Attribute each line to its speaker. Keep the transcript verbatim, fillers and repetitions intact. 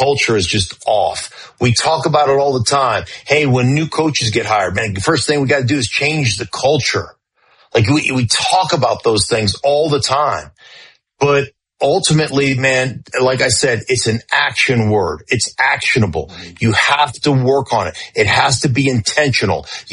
Speaker 1: culture is just off. We talk about it all the time. Hey, when new coaches get hired, man, the first thing we got to do is change the culture. Like we, we talk about those things all the time, but ultimately, man, like I said, it's an action word. It's actionable. You have to work on it. It has to be intentional.